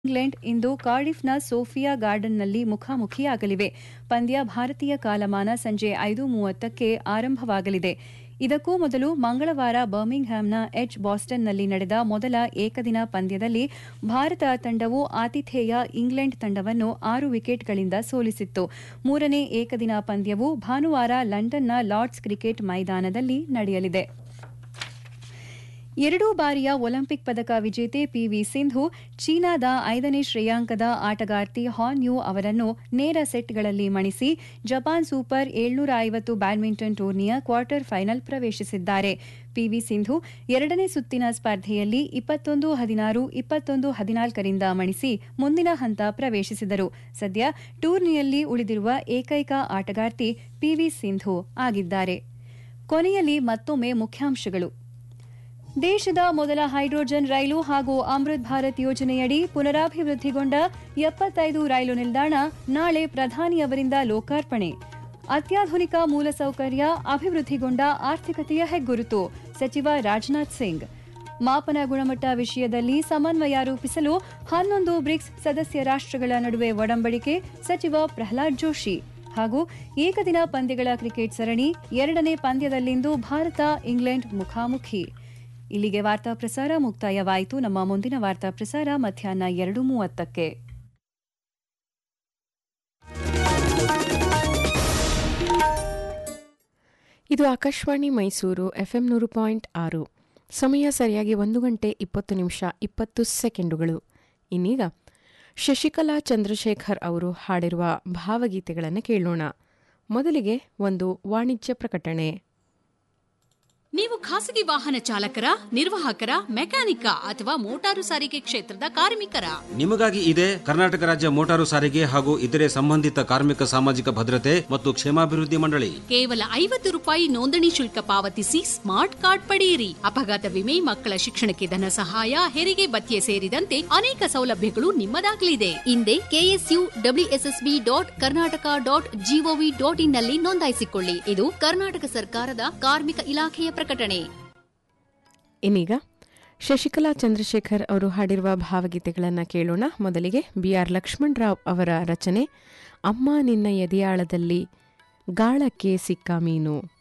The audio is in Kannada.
ಇಂಗ್ಲೆಂಡ್ ಇಂದು ಕಾರ್ಡಿಫ್ನ ಸೋಫಿಯಾ ಗಾರ್ಡನ್ನಲ್ಲಿ ಮುಖಾಮುಖಿಯಾಗಲಿವೆ. ಪಂದ್ಯ ಭಾರತೀಯ ಕಾಲಮಾನ ಸಂಜೆ 5:30ಕ್ಕೆ ಆರಂಭವಾಗಲಿದೆ. ಇದಕ್ಕೂ ಮೊದಲು ಮಂಗಳವಾರ ಬರ್ಮಿಂಗ್ಹ್ಯಾಮ್ನ ಎಚ್ ಬಾಸ್ಟನ್ನಲ್ಲಿ ನಡೆದ ಮೊದಲ ಏಕದಿನ ಪಂದ್ಯದಲ್ಲಿ ಭಾರತ ತಂಡವು ಆತಿಥೇಯ ಇಂಗ್ಲೆಂಡ್ ತಂಡವನ್ನು 6 ವಿಕೆಟ್ಗಳಿಂದ ಸೋಲಿಸಿತ್ತು. ಮೂರನೇ ಏಕದಿನ ಪಂದ್ಯವು ಭಾನುವಾರ ಲಂಡನ್ನ ಲಾರ್ಡ್ಸ್ ಕ್ರಿಕೆಟ್ ಮೈದಾನದಲ್ಲಿ ನಡೆಯಲಿದೆ. 2 ಬಾರಿಯ ಒಲಿಂಪಿಕ್ ಪದಕ ವಿಜೇತೆ ಪಿವಿ ಸಿಂಧು ಚೀನಾದ 5ನೇ ಶ್ರೇಯಾಂಕದ ಆಟಗಾರ್ತಿ ಹಾನ್ ಯು ಅವರನ್ನು ನೇರ ಸೆಟ್ಗಳಲ್ಲಿ ಮಣಿಸಿ ಜಪಾನ್ ಸೂಪರ್ 750 ಬ್ಯಾಡ್ಮಿಂಟನ್ ಟೂರ್ನಿಯ ಕ್ವಾರ್ಟರ್ ಫೈನಲ್ ಪ್ರವೇಶಿಸಿದ್ದಾರೆ. ಪಿವಿ ಸಿಂಧು 2ನೇ ಸುತ್ತಿನ ಸ್ಪರ್ಧೆಯಲ್ಲಿ 21-16, 21-14ರಿಂದ ಮಣಿಸಿ ಮುಂದಿನ ಹಂತ ಪ್ರವೇಶಿಸಿದರು. ಸದ್ಯ ಟೂರ್ನಿಯಲ್ಲಿ ಉಳಿದಿರುವ ಏಕೈಕ ಆಟಗಾರ್ತಿ ಪಿವಿ ಸಿಂಧು ಆಗಿದ್ದಾರೆ. ಕೊನೆಯಲ್ಲಿ ಮತ್ತೊಮ್ಮೆ ಮುಖ್ಯಾಂಶಗಳು. ದೇಶದ ಮೊದಲ ಹೈಡ್ರೋಜನ್ ರೈಲು ಹಾಗೂ ಅಮೃತ್ ಭಾರತ್ ಯೋಜನೆಯಡಿ ಪುನರಾಭಿವೃದ್ಧಿಗೊಂಡ 75 ರೈಲು ನಿಲ್ದಾಣ ನಾಳೆ ಪ್ರಧಾನಿಯವರಿಂದ ಲೋಕಾರ್ಪಣೆ. ಅತ್ಯಾಧುನಿಕ ಮೂಲಸೌಕರ್ಯ ಅಭಿವೃದ್ಧಿಗೊಂಡ ಆರ್ಥಿಕತೆಯ ಹೆಗ್ಗುರುತು ಸಚಿವ ರಾಜನಾಥ್ ಸಿಂಗ್. ಮಾಪನ ಗುಣಮಟ್ಟ ವಿಷಯದಲ್ಲಿ ಸಮನ್ವಯ ರೂಪಿಸಲು 11 ಬ್ರಿಕ್ಸ್ ಸದಸ್ಯ ರಾಷ್ಟ್ರಗಳ ನಡುವೆ ಒಡಂಬಡಿಕೆ ಸಚಿವ ಪ್ರಹ್ಲಾದ್ ಜೋಶಿ. ಹಾಗೂ ಏಕದಿನ ಪಂದ್ಯಗಳ ಕ್ರಿಕೆಟ್ ಸರಣಿ 2ನೇ ಪಂದ್ಯದಲ್ಲಿಂದು ಭಾರತ ಇಂಗ್ಲೆಂಡ್ ಮುಖಾಮುಖಿ. ಇಲ್ಲಿಗೆ ವಾರ್ತಾ ಪ್ರಸಾರ ಮುಕ್ತಾಯವಾಯಿತು. ನಮ್ಮ ಮುಂದಿನ ವಾರ್ತಾ ಪ್ರಸಾರ ಮಧ್ಯಾಹ್ನ 2:30ಕ್ಕೆ. ಇದು ಆಕಾಶವಾಣಿ ಮೈಸೂರು ಎಫ್ಎಂ 100.6. ಸಮಯ ಸರಿಯಾಗಿ 1 ಗಂಟೆ 20 ನಿಮಿಷ 20 ಸೆಕೆಂಡುಗಳು. ಇನ್ನೀಗ ಶಶಿಕಲಾ ಚಂದ್ರಶೇಖರ್ ಅವರು ಹಾಡಿರುವ ಭಾವಗೀತೆಗಳನ್ನು ಕೇಳೋಣ. ಮೊದಲಿಗೆ ಒಂದು ವಾಣಿಜ್ಯ ಪ್ರಕಟಣೆ. ನೀವು ಖಾಸಗಿ ವಾಹನ ಚಾಲಕರ, ನಿರ್ವಾಹಕರ, ಮೆಕ್ಯಾನಿಕ ಅಥವಾ ಮೋಟಾರು ಸಾರಿಗೆ ಕ್ಷೇತ್ರದ ಕಾರ್ಮಿಕರ? ನಿಮಗಾಗಿ ಇದೆ ಕರ್ನಾಟಕ ರಾಜ್ಯ ಮೋಟಾರು ಸಾರಿಗೆ ಹಾಗೂ ಇತರೆ ಸಂಬಂಧಿತ ಕಾರ್ಮಿಕ ಸಾಮಾಜಿಕ ಭದ್ರತೆ ಮತ್ತು ಕ್ಷೇಮಾಭಿವೃದ್ಧಿ ಮಂಡಳಿ. ಕೇವಲ ₹50 ನೋಂದಣಿ ಶುಲ್ಕ ಪಾವತಿಸಿ ಸ್ಮಾರ್ಟ್ ಕಾರ್ಡ್ ಪಡೆಯಿರಿ. ಅಪಘಾತ ವಿಮೆ, ಮಕ್ಕಳ ಶಿಕ್ಷಣಕ್ಕೆ ಧನ ಸಹಾಯ, ಹೆರಿಗೆ ಭತ್ಯೆ ಸೇರಿದಂತೆ ಅನೇಕ ಸೌಲಭ್ಯಗಳು ನಿಮ್ಮದಾಗಲಿದೆ. ಹಿಂದೆ KSUWSSB.Karnataka.gov.in ನಲ್ಲಿ ನೋಂದಾಯಿಸಿಕೊಳ್ಳಿ. ಇದು ಕರ್ನಾಟಕ ಸರ್ಕಾರದ ಕಾರ್ಮಿಕ ಇಲಾಖೆಯ ಪ್ರಕಟಣೆ. ಇನ್ನೀಗ ಶಶಿಕಲಾ ಚಂದ್ರಶೇಖರ್ ಅವರು ಹಾಡಿರುವ ಭಾವಗೀತೆಗಳನ್ನು ಕೇಳೋಣ. ಮೊದಲಿಗೆ ಬಿಆರ್ ಲಕ್ಷ್ಮಣರಾವ್ ಅವರ ರಚನೆ ಅಮ್ಮ ನಿನ್ನ ಎದೆಯಾಳದಲ್ಲಿ ಗಾಳಕ್ಕೆ ಸಿಕ್ಕ ಮೀನು.